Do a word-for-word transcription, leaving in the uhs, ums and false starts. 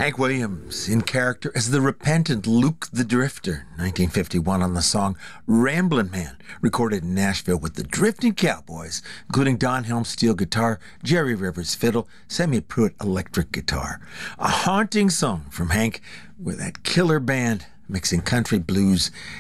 Hank Williams in character as the repentant Luke the Drifter, nineteen fifty-one, on the song Ramblin' Man, recorded in Nashville with the Drifting Cowboys, including Don Helm steel guitar, Jerry Rivers fiddle, Sammy Pruitt electric guitar. A haunting song from Hank with that killer band mixing country blues